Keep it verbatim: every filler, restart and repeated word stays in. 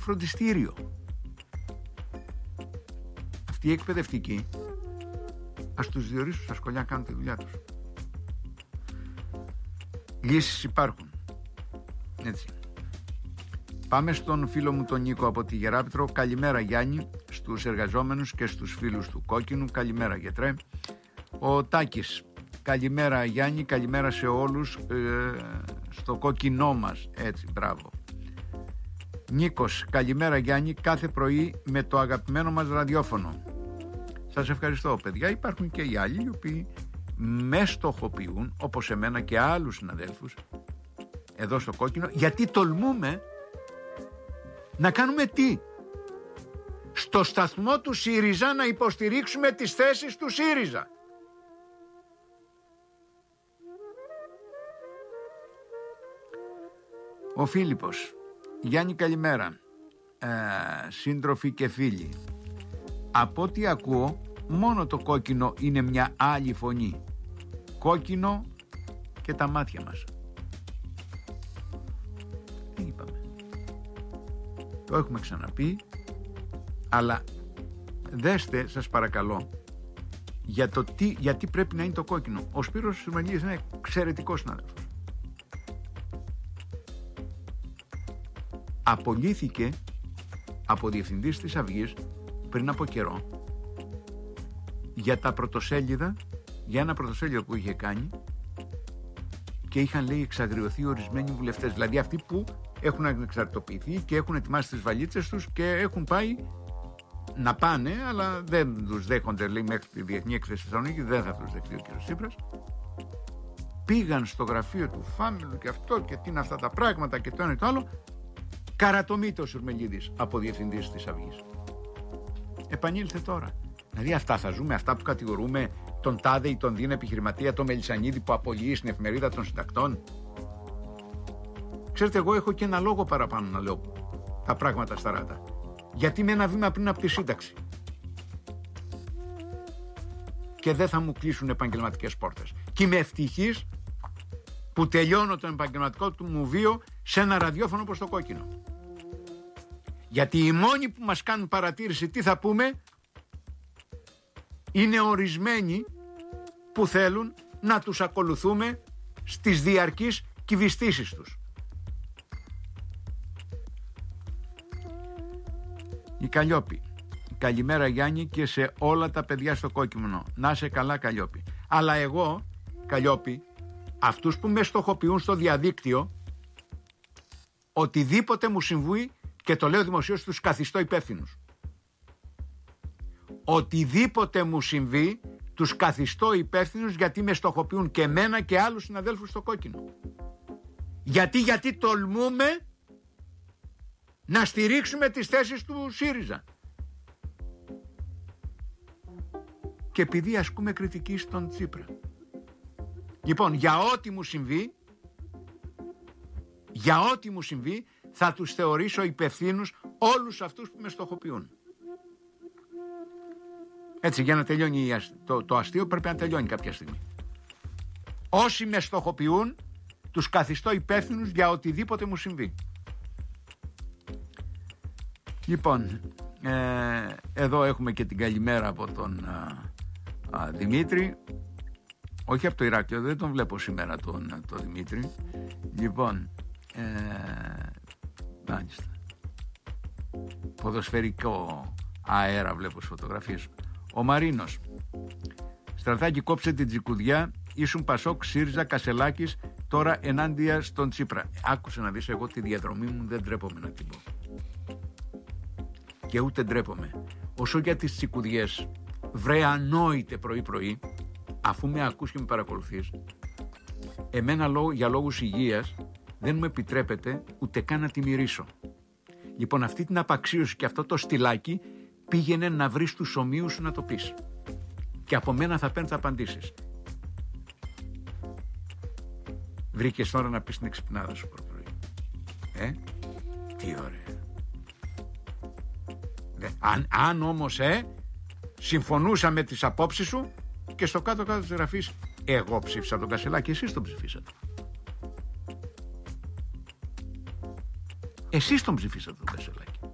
φροντιστήριο. Αυτοί οι εκπαιδευτικοί ας τους διορίσουν στα σχολεία να κάνουν τη δουλειά τους. Λύσεις υπάρχουν. Έτσι. Πάμε στον φίλο μου τον Νίκο από τη Γεράπετρο. Καλημέρα Γιάννη, στους εργαζόμενους και στους φίλους του Κόκκινου. Καλημέρα Γετρέ. Ο Τάκης. Καλημέρα Γιάννη, καλημέρα σε όλους ε, στο κόκκινό μας. Έτσι, μπράβο. Νίκος, καλημέρα Γιάννη, κάθε πρωί με το αγαπημένο μας ραδιόφωνο. Σας ευχαριστώ παιδιά. Υπάρχουν και οι άλλοι οι οποίοι με στοχοποιούν, όπως εμένα και άλλους συναδέλφους εδώ στο Κόκκινο, γιατί τολμούμε να κάνουμε τι? Στο σταθμό του ΣΥΡΙΖΑ να υποστηρίξουμε τις θέσεις του ΣΥΡΙΖΑ. Ο Φίλιππος. Γιάννη καλημέρα. ε, Σύντροφοι και φίλοι, από ό,τι ακούω μόνο το Κόκκινο είναι μια άλλη φωνή. Κόκκινο και τα μάτια μας. Τι είπαμε? Το έχουμε ξαναπεί, αλλά δέστε σας παρακαλώ για το τι, γιατί πρέπει να είναι το Κόκκινο. Ο Σπύρος Σουρμελίδης είναι εξαιρετικός συνάδελφος. Απολύθηκε από διευθυντής της Αυγής πριν από καιρό για τα πρωτοσέλιδα, για ένα πρωτοσέλιδο που είχε κάνει και είχαν λέει εξαγριωθεί ορισμένοι βουλευτές, δηλαδή αυτοί που έχουν εξαρτητοποιηθεί και έχουν ετοιμάσει τις βαλίτσες τους και έχουν πάει να πάνε, αλλά δεν τους δέχονται λέει μέχρι τη Διεθνή Έκθεση Θεσσαλονίκη, δεν θα τους δεχτεί ο κ. Τσίπρας. Πήγαν στο γραφείο του Φάμιλου και αυτό και τι είναι αυτά τα πράγματα και το ένα και το άλλο. Καρατομείται ο Σουρμελίδης από διευθυντής της Αυγής. Επανήλθε τώρα. Δηλαδή αυτά θα ζούμε, αυτά που κατηγορούμε τον τάδε ή τον δίνα επιχειρηματία, τον Μελισσανίδη που απολύει στην εφημερίδα των συντακτών. Ξέρετε, εγώ έχω και ένα λόγο παραπάνω να λέω τα πράγματα στα ράτα. Γιατί είμαι ένα βήμα πριν από τη σύνταξη. Και δεν θα μου κλείσουν επαγγελματικές πόρτες. Και είμαι ευτυχής που τελειώνω το επαγγελματικό του μου βίο σε ένα ραδιόφωνο όπως το Κόκκινο. Γιατί οι μόνοι που μας κάνουν παρατήρηση τι θα πούμε είναι ορισμένοι που θέλουν να τους ακολουθούμε στις διαρκείς κυβιστήσεις τους. Η Καλλιόπη. Καλημέρα Γιάννη και σε όλα τα παιδιά στο Κόκκινο. Να σε καλά Καλλιόπη. Αλλά εγώ, Καλλιόπη, αυτούς που με στοχοποιούν στο διαδίκτυο, οτιδήποτε μου συμβεί, και το λέω δημοσίως, τους καθιστώ υπεύθυνους. Οτιδήποτε μου συμβεί, τους καθιστώ υπεύθυνους γιατί με στοχοποιούν και εμένα και άλλους συναδέλφους στο Κόκκινο. Γιατί, γιατί τολμούμε να στηρίξουμε τις θέσεις του ΣΥΡΙΖΑ. Και επειδή ασκούμε κριτική στον Τσίπρα. Λοιπόν, για ό,τι μου συμβεί, για ό,τι μου συμβεί, θα τους θεωρήσω υπευθύνους όλους αυτούς που με στοχοποιούν. Έτσι, για να τελειώνει το, το αστείο πρέπει να τελειώνει κάποια στιγμή. Όσοι με στοχοποιούν, τους καθιστώ υπεύθυνους για οτιδήποτε μου συμβεί. Λοιπόν, ε, εδώ έχουμε και την καλημέρα από τον α, α, Δημήτρη. Όχι από το Ηράκλειο, δεν τον βλέπω σήμερα τον, τον Δημήτρη. Λοιπόν, ε, μάλιστα. Ποδοσφαιρικό αέρα βλέπω στις φωτογραφίες. Ο Μαρίνος. Στρατάκι, κόψε την τζικουδιά. Ήσουν Πασόκ, ΣΥΡΙΖΑ, Κασελάκης. Τώρα ενάντια στον Τσίπρα. Άκουσε να δεις, εγώ τη διαδρομή μου δεν ντρέπομαι να την πω. Και ούτε ντρέπομαι. Όσο για τις τσικουδιές, βρε ανόητε πρωί-πρωί, αφού με ακούς και με παρακολουθείς, εμένα για λόγους υγείας δεν μου επιτρέπεται ούτε καν να τη μυρίσω. Λοιπόν, αυτή την απαξίωση και αυτό το στυλάκι πήγαινε να βρεις τους ομοίους σου να το πεις. Και από μένα θα παίρνεις απαντήσεις. Βρήκες τώρα να πεις την εξυπνάδα σου πρωί. Ε, τι ωραία. Δε, αν, αν όμως, ε, συμφωνούσα με τις απόψεις σου και στο κάτω-κάτω της γραφής, εγώ ψήφισα τον Κασελάκη, εσείς τον ψηφίσατε. Εσείς τον ψηφίσατε τον Κασελάκη.